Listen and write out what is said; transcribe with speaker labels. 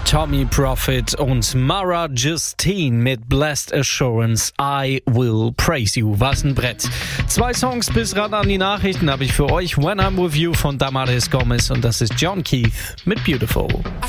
Speaker 1: Tommy Prophet und Mara Justine mit Blessed Assurance, I Will Praise You. Was ein Brett. 2 Songs bis ran an die Nachrichten habe ich für euch. When I'm With You von Damaris Gomez und das ist John Keith mit Beautiful.
Speaker 2: I